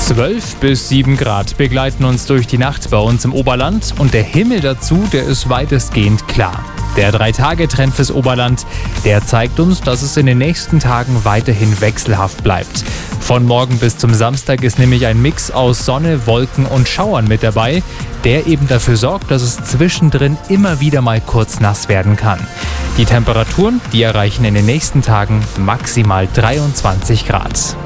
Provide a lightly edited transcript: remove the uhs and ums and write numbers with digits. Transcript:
12 bis 7 Grad begleiten uns durch die Nacht bei uns im Oberland und der Himmel dazu, der ist weitestgehend klar. Der 3-Tage-Trend fürs Oberland, der zeigt uns, dass es in den nächsten Tagen weiterhin wechselhaft bleibt. Von morgen bis zum Samstag ist nämlich ein Mix aus Sonne, Wolken und Schauern mit dabei, der eben dafür sorgt, dass es zwischendrin immer wieder mal kurz nass werden kann. Die Temperaturen, die erreichen in den nächsten Tagen maximal 23 Grad.